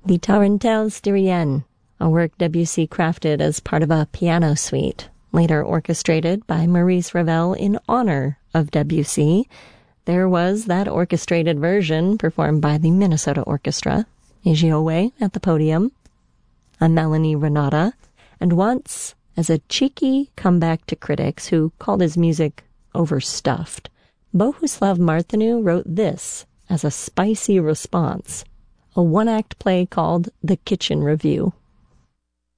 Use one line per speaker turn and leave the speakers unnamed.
The Tarentelle Styrienne, a work Debussy crafted as part of a piano suite, later orchestrated by Maurice Ravel in honor of Debussy. There was that orchestrated version performed by the Minnesota Orchestra, Agiowe at the podium, a Melanie Renata, and once, as a cheeky comeback to critics who called his music overstuffed, Bohuslav Martinu wrote this as a spicy response, a one-act play called The Kitchen Review.